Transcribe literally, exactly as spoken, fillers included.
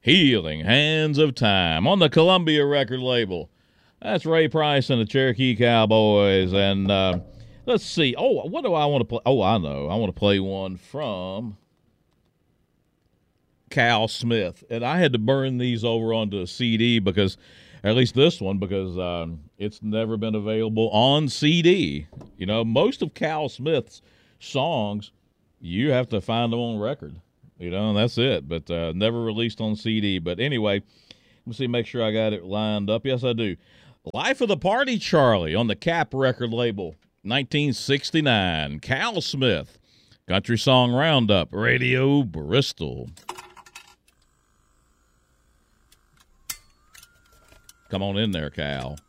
Healing Hands of Time on the Columbia record label. That's Ray Price and the Cherokee Cowboys. And uh, let's see. Oh, what do I want to play? Oh, I know. I want to play one from Cal Smith. And I had to burn these over onto a C D because, or at least this one, because um, it's never been available on C D. You know, most of Cal Smith's songs, you have to find them on record. You know, and that's it. But uh, never released on C D. But anyway, let me see, make sure I got it lined up. Yes, I do. Life of the Party Charlie on the Cap record label, nineteen sixty-nine. Cal Smith, Country Song Roundup, Radio Bristol. Come on in there, Cal.